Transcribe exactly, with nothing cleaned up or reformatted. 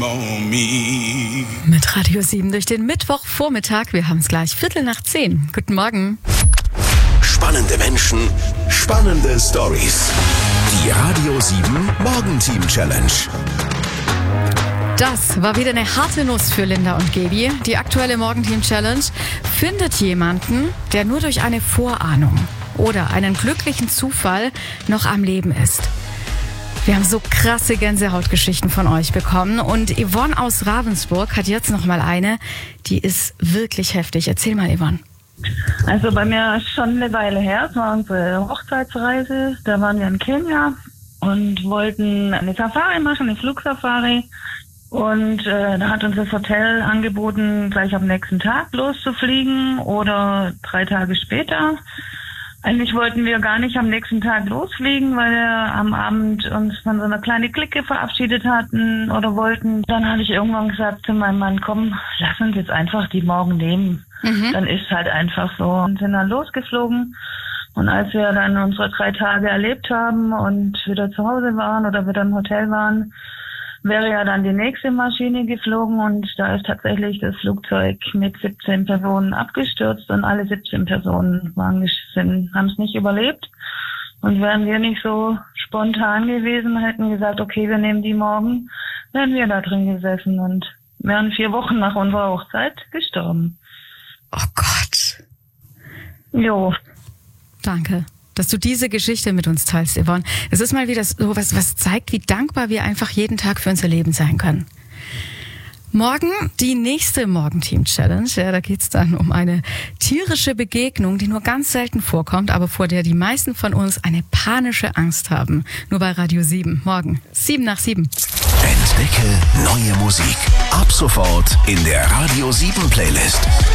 Mit Radio sieben durch den Mittwochvormittag. Wir haben es gleich Viertel nach zehn. Guten Morgen. Spannende Menschen, spannende Stories. Die Radio sieben Morgenteam Challenge. Das war wieder eine harte Nuss für Linda und Gaby. Die aktuelle Morgenteam Challenge findet jemanden, der nur durch eine Vorahnung oder einen glücklichen Zufall noch am Leben ist. Wir haben so krasse Gänsehautgeschichten von euch bekommen und Yvonne aus Ravensburg hat jetzt noch mal eine, die ist wirklich heftig. Erzähl mal, Yvonne. Also bei mir ist schon eine Weile her, es war unsere Hochzeitsreise, da waren wir in Kenia und wollten eine Safari machen, eine Flugsafari. Und äh, da hat uns das Hotel angeboten, gleich am nächsten Tag loszufliegen oder drei Tage später. Eigentlich wollten wir gar nicht am nächsten Tag losfliegen, weil wir am Abend uns von so einer kleinen Clique verabschiedet hatten oder wollten. Dann habe ich irgendwann gesagt zu meinem Mann, komm, lass uns jetzt einfach die morgen nehmen. Mhm. Dann ist halt einfach so. Und sind dann losgeflogen. Und als wir dann unsere drei Tage erlebt haben und wieder zu Hause waren oder wieder im Hotel waren, wäre ja dann die nächste Maschine geflogen und da ist tatsächlich das Flugzeug mit siebzehn Personen abgestürzt und alle siebzehn Personen waren, sind, haben es nicht überlebt. Und wären wir nicht so spontan gewesen, hätten gesagt, okay, wir nehmen die morgen, wären wir da drin gesessen und wären vier Wochen nach unserer Hochzeit gestorben. Oh Gott. Jo. Danke, dass du diese Geschichte mit uns teilst, Yvonne. Es ist mal wieder so was, was zeigt, wie dankbar wir einfach jeden Tag für unser Leben sein können. Morgen die nächste Morgenteam-Challenge. Ja, da geht's dann um eine tierische Begegnung, die nur ganz selten vorkommt, aber vor der die meisten von uns eine panische Angst haben. Nur bei Radio sieben. Morgen. Sieben nach sieben. Entdecke neue Musik. Ab sofort in der Radio sieben Playlist.